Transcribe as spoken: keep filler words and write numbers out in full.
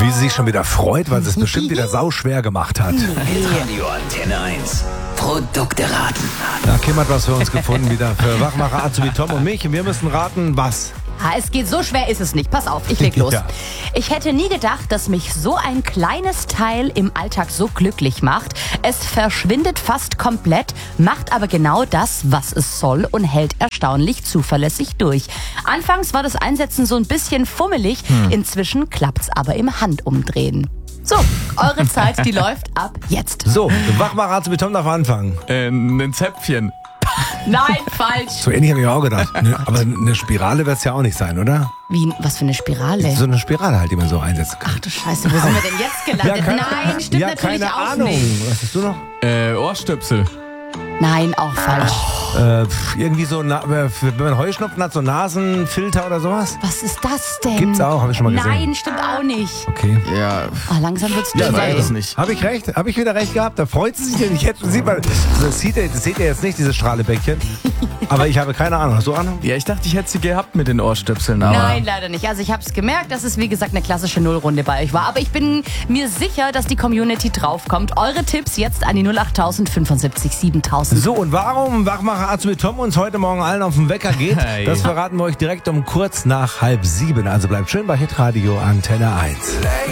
Wie sie sich schon wieder freut, weil sie es bestimmt wieder sauschwer gemacht hat. Radio Antenne eins. Produkte raten. Da Kim hat was für uns gefunden wieder für Wachmacher Azubi Tom und mich. Und wir müssen raten, was? Ha, es geht so schwer ist es nicht. Pass auf, ich leg los. Ja. Ich hätte nie gedacht, dass mich so ein kleines Teil im Alltag so glücklich macht. Es verschwindet fast komplett, macht aber genau das, was es soll und hält erstaunlich zuverlässig durch. Anfangs war das Einsetzen so ein bisschen fummelig, hm. inzwischen klappt's aber im Handumdrehen. So, eure Zeit, die läuft ab jetzt. So, Wachmacher Azubi Tom darf anfangen. Äh, ein Zäpfchen. Nein, falsch. So ähnlich habe ich auch gedacht. Ne, aber eine Spirale wird es ja auch nicht sein, oder? Wie, was für eine Spirale? So eine Spirale halt, die man so einsetzen kann. Ach du Scheiße, wo sind wir denn jetzt gelandet? keine, Nein, stimmt ja, natürlich keine auch Ahnung. nicht. Was hast du noch? Äh, Ohrstöpsel. Nein, auch falsch. Äh, pf, irgendwie so, na, wenn man Heuschnupfen hat, so Nasenfilter oder sowas? Was ist das denn? Gibt's auch, habe ich schon mal gesehen. Nein, stimmt auch nicht. Okay. Ja, Oh, langsam wird's ja, dünn, weiß ey. es nicht. Habe ich recht? Habe ich wieder recht gehabt? Da freut sie sich denn nicht. Jetzt sieht man, das, sieht ihr, das seht ihr jetzt nicht, dieses Strahlebäckchen. Aber ich habe keine Ahnung. Hast du Ahnung? Ja, ich dachte, ich hätte sie gehabt mit den Ohrstöpseln, aber... Nein, leider nicht. Also ich habe es gemerkt, dass es wie gesagt eine klassische Nullrunde bei euch war. Aber ich bin mir sicher, dass die Community draufkommt. Eure Tipps jetzt an die null acht fünfundsiebzig siebentausend. So, und warum Wachmacher Azubi Tom uns heute Morgen allen auf den Wecker geht, Hey. das verraten wir euch direkt um kurz nach halb sieben. Also bleibt schön bei Hitradio Antenne eins.